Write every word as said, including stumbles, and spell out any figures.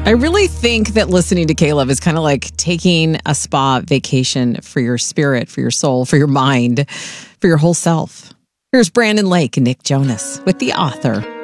I really think that listening to Caleb is kind of like taking a spa vacation for your spirit, for your soul, for your mind, for your whole self. Here's Brandon Lake and Nick Jonas with The Author.